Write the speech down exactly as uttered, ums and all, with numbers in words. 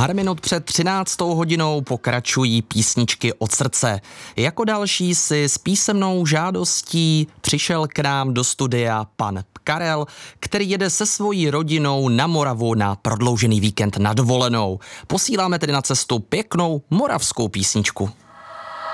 Pár minut před třináctou hodinou pokračují písničky od srdce. Jako další si s písemnou žádostí přišel k nám do studia pan Karel, který jede se svojí rodinou na Moravu na prodloužený víkend na dovolenou. Posíláme tedy na cestu pěknou moravskou písničku.